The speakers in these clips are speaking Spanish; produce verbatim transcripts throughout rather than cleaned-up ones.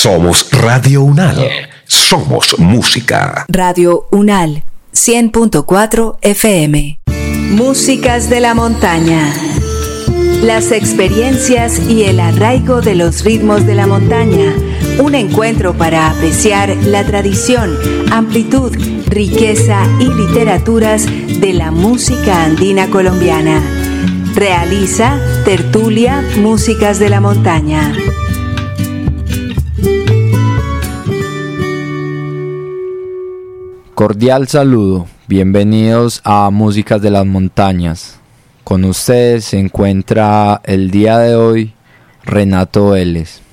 Somos Radio Unal. Somos música. Radio Unal, cien punto cuatro F M. Músicas de la montaña. Las experiencias y el arraigo de los ritmos de la montaña. Un encuentro para apreciar la tradición, amplitud, riqueza y literaturas de la música andina colombiana. Realiza Tertulia Músicas de la Montaña. Cordial saludo, bienvenidos a Músicas de las Montañas. Con ustedes se encuentra el día de hoy Renato Vélez.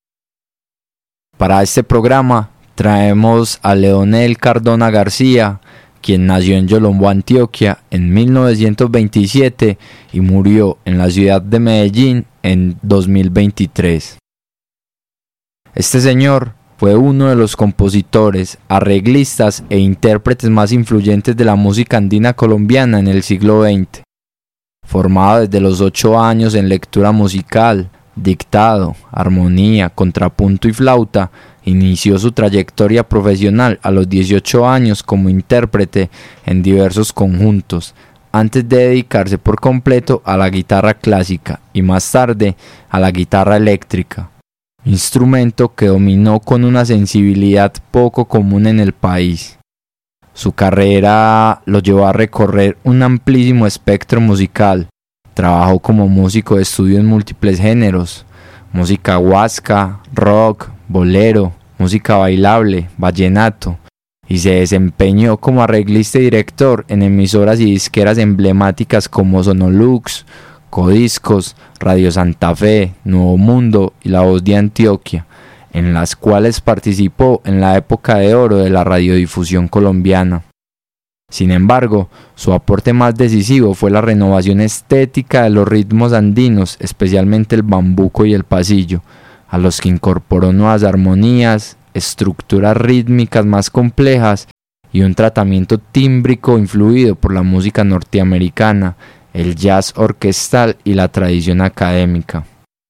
Para este programa traemos a Leonel Cardona García, quien nació en Yolombó, Antioquia, en mil novecientos veintisiete y murió en la ciudad de Medellín en dos mil veintitrés. Este señor fue uno de los compositores, arreglistas e intérpretes más influyentes de la música andina colombiana en el siglo veinte. Formado desde los ocho años en lectura musical, dictado, armonía, contrapunto y flauta, inició su trayectoria profesional a los dieciocho años como intérprete en diversos conjuntos, antes de dedicarse por completo a la guitarra clásica y más tarde a la guitarra eléctrica, instrumento que dominó con una sensibilidad poco común en el país. Su carrera lo llevó a recorrer un amplísimo espectro musical. Trabajó como músico de estudio en múltiples géneros: música huasca, rock, bolero, música bailable, vallenato, y se desempeñó como arreglista y director en emisoras y disqueras emblemáticas como Sonolux, Codiscos, Radio Santa Fe, Nuevo Mundo y La Voz de Antioquia, en las cuales participó en la época de oro de la radiodifusión colombiana. Sin embargo, su aporte más decisivo fue la renovación estética de los ritmos andinos, especialmente el bambuco y el pasillo, a los que incorporó nuevas armonías, estructuras rítmicas más complejas y un tratamiento tímbrico influido por la música norteamericana, el jazz orquestal y la tradición académica.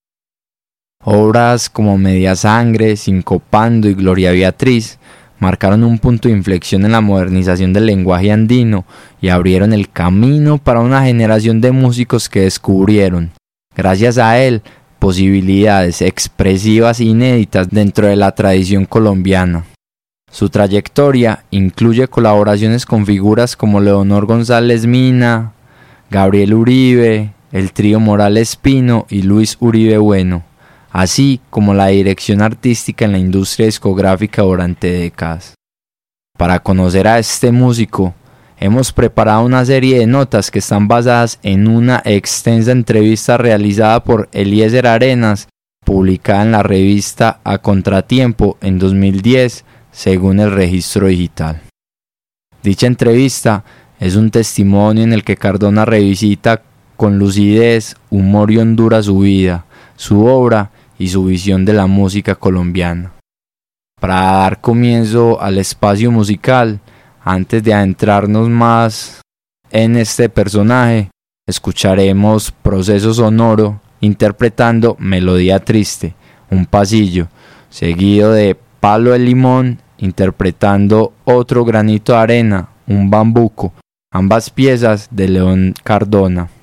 Obras como Media Sangre, Sincopando y Gloria Beatriz marcaron un punto de inflexión en la modernización del lenguaje andino y abrieron el camino para una generación de músicos que descubrieron, gracias a él, posibilidades expresivas inéditas dentro de la tradición colombiana. Su trayectoria incluye colaboraciones con figuras como Leonor González Mina, Gabriel Uribe, el trío Morales Pino y Luis Uribe Bueno, así como la dirección artística en la industria discográfica durante décadas. Para conocer a este músico, hemos preparado una serie de notas que están basadas en una extensa entrevista realizada por Eliezer Arenas, publicada en la revista A Contratiempo en dos mil diez, según el registro digital. Dicha entrevista es un testimonio en el que Cardona revisita con lucidez, humor y hondura su vida, su obra y su visión de la música colombiana. Para dar comienzo al espacio musical, antes de adentrarnos más en este personaje, escucharemos Proceso Sonoro interpretando Melodía Triste, un pasillo, seguido de Palo de Limón interpretando Otro Granito de Arena, un bambuco, ambas piezas de León Cardona.